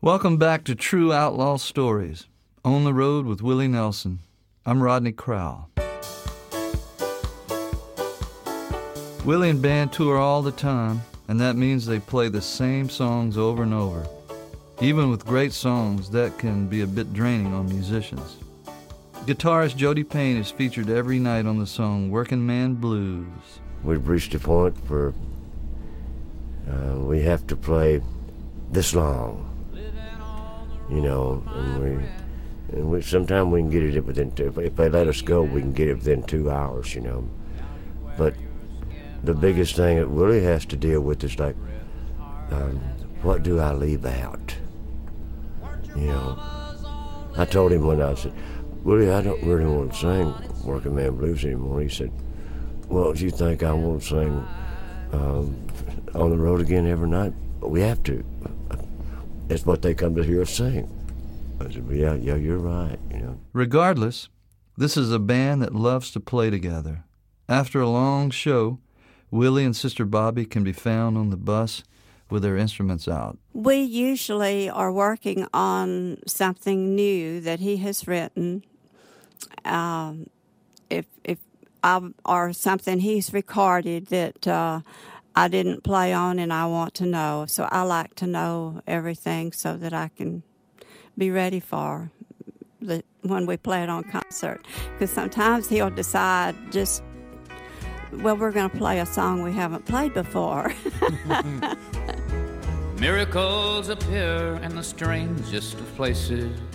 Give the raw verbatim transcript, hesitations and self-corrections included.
Welcome back to True Outlaw Stories, On the Road with Willie Nelson. I'm Rodney Crowell. Willie and band tour all the time, and that means they play the same songs over and over. Even with great songs, that can be a bit draining on musicians. Guitarist Jody Payne is featured every night on the song Working Man Blues. We've reached a point where uh, we have to play this long. You know, and we, and we sometimes we can get it within two. If they let us go, we can get it within two hours. You know, but the biggest thing that Willie has to deal with is like, um, what do I leave out? You know, I told him one day, I said, Willie, I don't really want to sing Working Man Blues anymore. He said, well, do you think I want to sing um, On the Road Again every night? But we have to. It's what they come to hear us sing. I said, well, yeah, yeah, you're right, you know. Regardless, this is a band that loves to play together. After a long show, Willie and Sister Bobby can be found on the bus with their instruments out. We usually are working on something new that he has written, um, if if I, or something he's recorded that uh, I didn't play on and I want to know. So I like to know everything so that I can be ready for the when we play it on concert. Because sometimes he'll decide just, well, we're going to play a song we haven't played before. Miracles appear in the strangest of places.